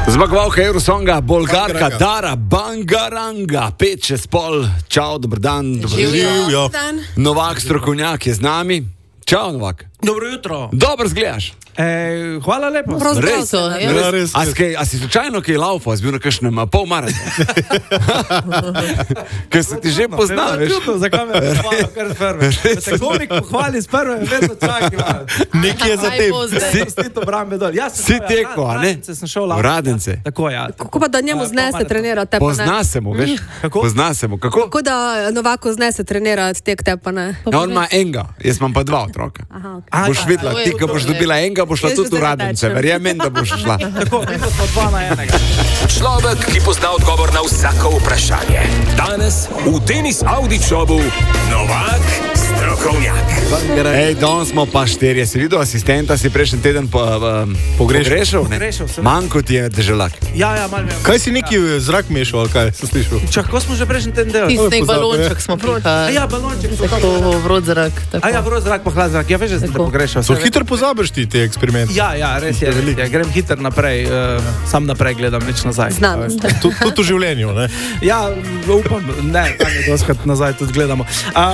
Zmagovalka Eurosonga, Bolgarka Dara Bangaranga, 5:30. Čau, dober dan. Živijo. Novak strokovnjak je z nami. Čau, Novak. Dobro jutro. Dobro zgledaš. Hvala lepo. Res. A si slučajno kaj laufal, si bil na kakšnem pol maratonu? Ker se ti že pozna, veš. Za kamero, kar z prve. Tako mi pohvali z prve, vedno čakaj. Nekje je za tem. Si tekmo, a ne? V Radence. Tako, ja. Kako pa da njemu znese trenirati, te pa ne? Pozna se mu, veš. Kako? Pozna se mu, kako? Kako da Novaku znese trenirati tek, te pa ne? Ja, on ima enega, jaz imam pa 2 otroka. Aha, okay. Boš videla, ti, ko boš dobila enega, boš šla Jaz tudi v že Radence. zatečem. Verjamem, da boš šla. Tako, mi pa smo 2 na 1. Človek, ki pozna odgovor na vsako vprašanje. Danes v Tenis Audi Showu Novak strokovnjak. Ej, danes smo pa 4. Si videl asistenta, si prejšnji teden pogrešal? Ne? Pogrešal sem. Manj kot je deželak. Ja, malo mi je. Kaj si neki zrak mešal, ali kaj sem slišal? Čak, ko smo že prejšnji teden delali? Tisti nek pozabil, balonček smo prihajali. Ja, balonček. Tako vrod zrak. A ja, vrod zrak pa hlad zrak. Ja, veš, da sem te Tako. pogrešal. So hitro pozabiš ti te eksperimente. Ja, res je. Ja, grem hiter naprej, sam naprej gledam, nič nazaj. Znam. Tudi v življenju, ne? Ja, upam, ne, tam je doskrat nazaj tudi gledamo.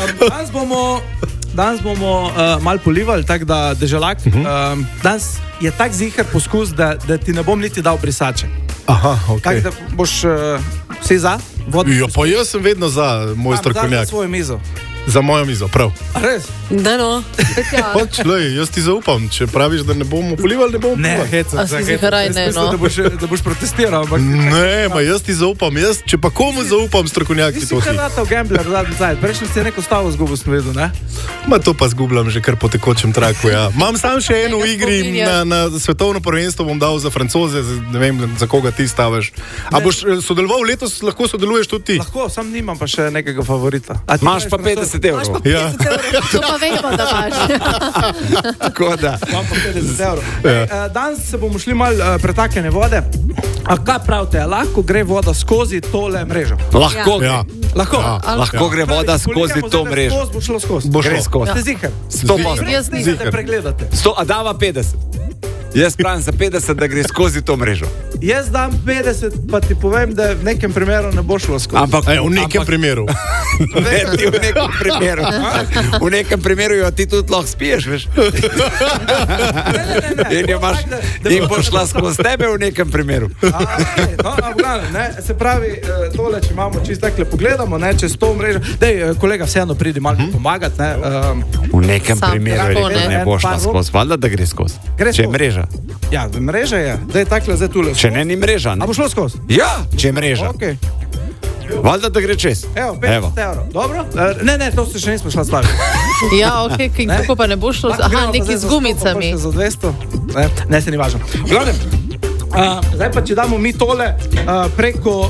Danes bomo malo polivali, tako da deželak. Danes je tak ziher poskus, da ti ne bom niti dal brisače. Aha, Tako ok. da boš vsi za? Ja, pa jaz sem vedno za moj Za strokovnjak. svojo mizo. Za mojo mizo, prav. A res? Da no, ja. Pač, lej, jaz ti zaupam, če praviš, da ne bomo polivali, ne bomo Ne, polivali. hecam. A si ziharaj, ne, no. Da boš protestiral, ampak... Ne, ma jaz ti zaupam, če pa komu zaupam, strokovnjak Ti si si to kar ti. ratov gambler zadnji cajt. Prejšnji si neko stavo zgubil, sem vedel, ne? Ma to pa zgubljam že kar po tekočem traku, ja. Imam sam še eno v igri, na svetovno prvenstvo bom dal za Francoze, ne vem, za koga ti staviš. A boš sodeloval letos, lahko sodeluješ tudi ti? Lahko, sam nimam pa še nekega favorita. Imaš pa 50 evrov. Ja. To pa vemo, da imaš. Tako da. Imam pa 50 evrov. Danes se bomo šli malo pretakljene vode. A kaj pravite, lahko gre voda skozi tole mrežo? Lahko gre. Ja. Lahko? Lahko gre voda skozi to mrežo. Bo šlo skozi. Gre skozi. Ste ziher? 100%. Jaz nisem. Nisem pregledate. A dava 50. Jaz pravim za 50, da gre skozi to mrežo. Jaz dam 50, pa ti povem, da v nekem primeru ne bo šlo skozi. Ampak V nekem primeru. Ne, ti v nekem primeru. V nekem primeru jo ti tudi lahko spiješ, veš. In bo šla skozi tebe v nekem primeru. Se pravi, tole, če imamo čisto takle pogledamo, ne, čez to mrežo. Dej, kolega, vseeno pridi malo pomagati, ne. V nekem Sam primeru je tako, rekel, ne. ne bo šla Par skozi. Valjda, da gre skozi. Gre Če je skozi. mreža. Ja, mreža je. Dej, takle, zdaj tule. Če ne, ni mreža. A Ne? bo šlo skozi? Ja, če je mreža. Okej. Valjda, da gre čez. Evo, 50 evrov. Dobro? Ne, to se še nismo šla staviti. Ja, ok, kako pa ne bo šlo? Aha, neki z gumicami. Za 200. Ne, se ni važno. V glavnem, zdaj pa, če damo mi tole preko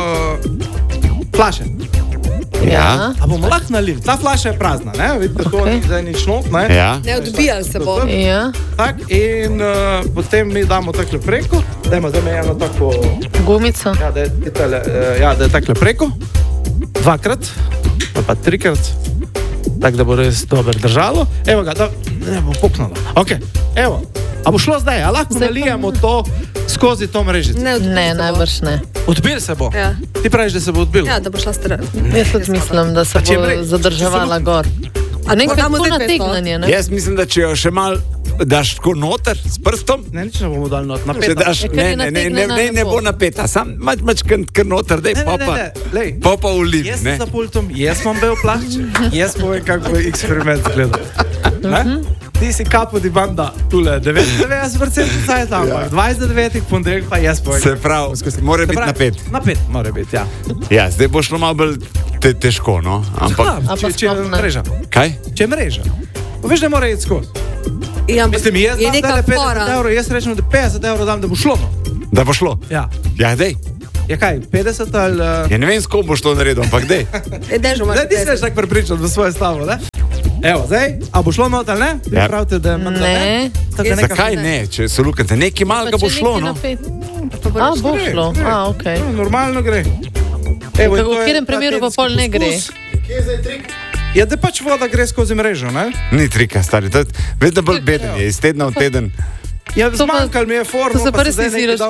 flaše. Ja. A bomo lahko nalili? Ta flaša je prazna, ne? Vidite, to ni zdaj nič not, ne? Ja. Ne odbijal se bo. Ja, Tak, in potem mi damo takle preko. Dajmo zdaj me eno tako... gumico. Ja, da je takle preko. 2-krat, ali pa 3-krat. Tako da bo res dobro držalo. Evo ga, ne bo puknalo. Ok, evo. A bo šlo zdaj? A lahko Zdaj pa nalijemo to skozi to mrežico? Ne, odbijal Ne, se bo. najbrž ne. Odbil se bo? Ja. Ti praviš, da se bo odbil? Ja, da bo šla stran. Jaz tudi mislim, da se A če bo če zadrževala se gor. A ne, Kako damo zdaj 200. nategnanje, ne? Jaz mislim, da če jo še mal daš tako noter s prstom, Ne, nič ne bomo dali not. če Napeta. daš, Ja, ker ne, je ne, ne, ne, nategnjena, ne, ne ne bo. bo napeta, sam mač kar noter, dej, Ne, lej. pa uliv, Jaz ne. sem za pultom, jaz imam bel plašč, jaz povem, kako je eksperiment gledal. Ti si kapo di banda, tule 99% caj tam, 29 ponedeljek pa jaz povem. Se pravi, mora biti napet. Napet mora biti, ja. Ja, zdaj bo šlo malo bolj težko, no, ampak, A pa Če je sploh ne. mreža. kaj? Če je mreža. Pa veš, da mora iti skozi. Ja, ampak Mislim, jaz je dam neka zdajle 50 fora. evrov, jaz rečem, da 50 evrov dam, da bo šlo. No. Da bo šlo? Ja. Ja, dej. Je kaj, 50 ali... Ja, ne vem, s kom boš to naredil, ampak dej. Dežo Zdaj ti se tako prepričal v svojo stavo, ne? Evo, zdaj, a bo šlo not ali ne? Vi Ja. pravite, da Ne. Zakaj ne, če so lukate? Nekaj malega bo šlo, no. A, bo šlo. A, ok. Normalno gre. Kako v katerem primeru pa pol ne gre? Ja, da pač voda gre skozi mrežo, ne? Ni trika, stari. Vedno bolj beden je, iz tedna v teden. Ja, zmanjkal mi je forma. To se pa res nisi